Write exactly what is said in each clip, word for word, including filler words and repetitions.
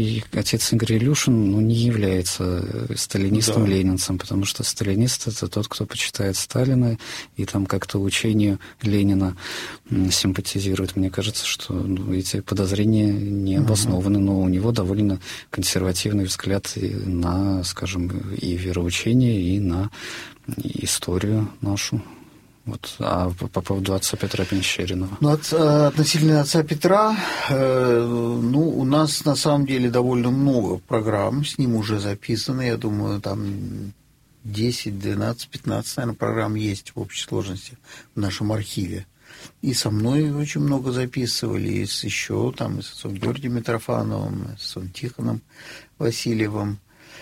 И отец Игорь Илюшин, ну, не является сталинистом-ленинцем, да. Потому что сталинист – это тот, кто почитает Сталина и там как-то учению Ленина симпатизирует. Мне кажется, что ну, эти подозрения не обоснованы, угу. Но у него довольно консервативный взгляд на, скажем, и вероучение, и на историю нашу. Вот. А по поводу отца Петра Пещеринова? Ну, от, относительно отца Петра, э, ну, у нас на самом деле довольно много программ с ним уже записано. Я думаю, там десять, двенадцать, пятнадцать, наверное, программ есть в общей сложности в нашем архиве. И со мной очень много записывали, и с еще там, и с отцом Георгием Митрофановым, и с отцом Тихоном Васильевым.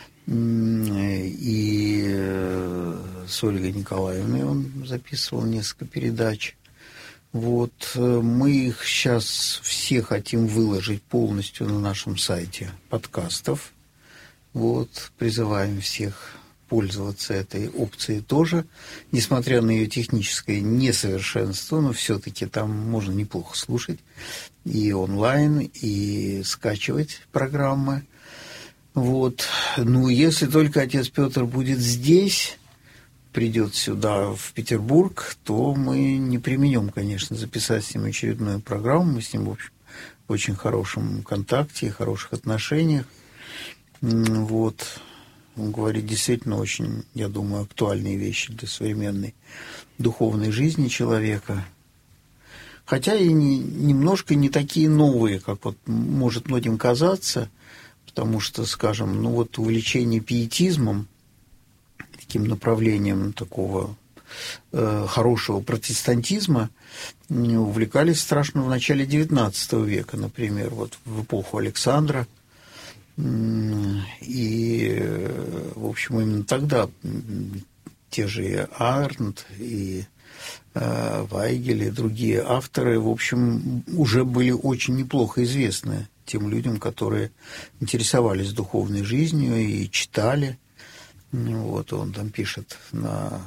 И с Ольгой Николаевной он записывал несколько передач. Вот. Мы их сейчас все хотим выложить полностью на нашем сайте подкастов. Вот. Призываем всех пользоваться этой опцией тоже. Несмотря на ее техническое несовершенство, но все-таки там можно неплохо слушать и онлайн, и скачивать программы. Вот. Ну, если только отец Петр будет здесь, придет сюда, в Петербург, то мы не преминем, конечно, записать с ним очередную программу. Мы с ним, в общем, в очень хорошем контакте и хороших отношениях. Вот. Он говорит действительно очень, я думаю, актуальные вещи для современной духовной жизни человека. Хотя и не, немножко не такие новые, как вот может многим казаться. Потому что, скажем, ну вот увлечение пиетизмом, таким направлением такого э, хорошего протестантизма, увлекались страшно в начале девятнадцатого века, например, вот в эпоху Александра. И, в общем, именно тогда те же и Арнт, и э, Вайгель, и другие авторы, в общем, уже были очень неплохо известны тем людям, которые интересовались духовной жизнью и читали. Вот он там пишет на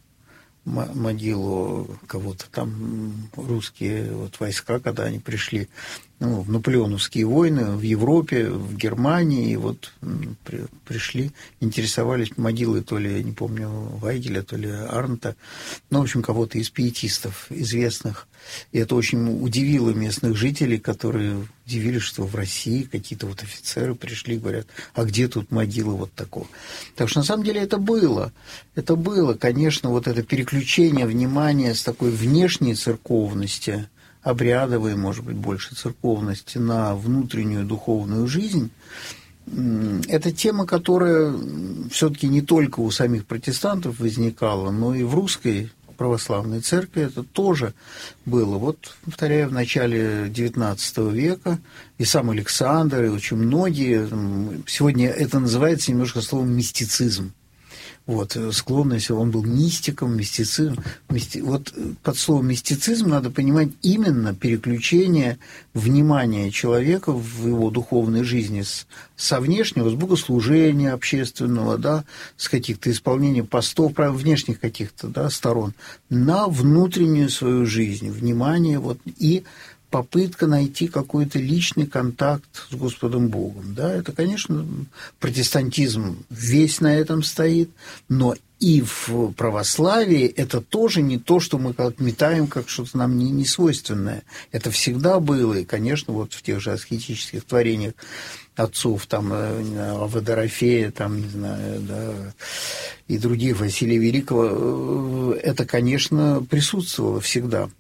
могилу кого-то там, русские вот войска, когда они пришли ну, в наполеоновские войны в Европе, в Германии, и вот при, пришли, интересовались могилой то ли, я не помню, Вайгеля, то ли Арнта, ну, в общем, кого-то из пиетистов известных. И это очень удивило местных жителей, которые удивились, что в России какие-то вот офицеры пришли и говорят, а где тут могила вот такого? Так что, на самом деле, это было. Это было, конечно, вот это переключение внимания с такой внешней церковности, обрядовой, может быть, больше церковности, на внутреннюю духовную жизнь. Это тема, которая все-таки не только у самих протестантов возникала, но и в русской православной церкви это тоже было. Вот, повторяю, в начале девятнадцатого века и сам Александр, и очень многие, сегодня это называется немножко словом мистицизм. Вот, склонность, он был мистиком, мистицизм. Мисти... Вот под словом мистицизм надо понимать именно переключение внимания человека в его духовной жизни с, со внешнего, с богослужения общественного, да, с каких-то исполнений постов, внешних каких-то да, сторон, на внутреннюю свою жизнь, внимание вот, и попытка найти какой-то личный контакт с Господом Богом. Да, это, конечно, протестантизм весь на этом стоит, но и в православии это тоже не то, что мы как метаем, как что-то нам не, не свойственное. Это всегда было, и, конечно, вот в тех же аскетических творениях отцов, там, Водорофея, там, не знаю, да, и других, Василия Великого, это, конечно, присутствовало всегда.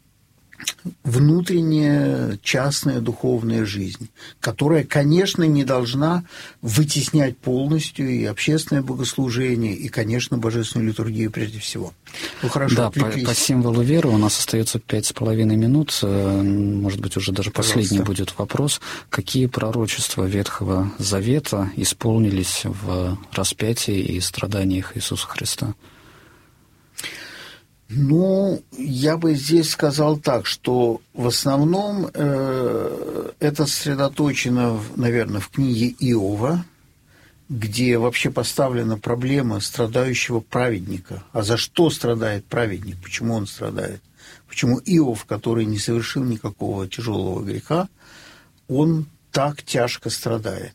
Внутренняя частная духовная жизнь, которая, конечно, не должна вытеснять полностью и общественное богослужение, и, конечно, божественную литургию прежде всего. Ну, хорошо, да, по, по символу веры у нас остается пять с половиной минут, может быть, уже даже Пожалуйста. Последний будет вопрос. Какие пророчества Ветхого Завета исполнились в распятии и страданиях Иисуса Христа? Ну, я бы здесь сказал так, что в основном э, это сосредоточено, наверное, в книге Иова, где вообще поставлена проблема страдающего праведника. А за что страдает праведник? Почему он страдает? Почему Иов, который не совершил никакого тяжелого греха, он так тяжко страдает.